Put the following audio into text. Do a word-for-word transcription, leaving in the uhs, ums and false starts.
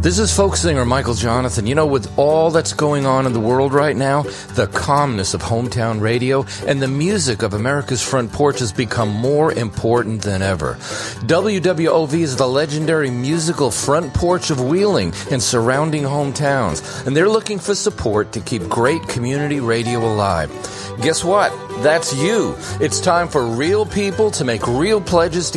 This is folk singer Michael Jonathan. You know, with all that's going on in the world right now, the calmness of hometown radio and the music of America's Front Porch has become more important than ever. W W O V is the legendary musical front porch of Wheeling and surrounding hometowns, and they're looking for support to keep great community radio alive. Guess what? That's you. It's time for real people to make real pledges to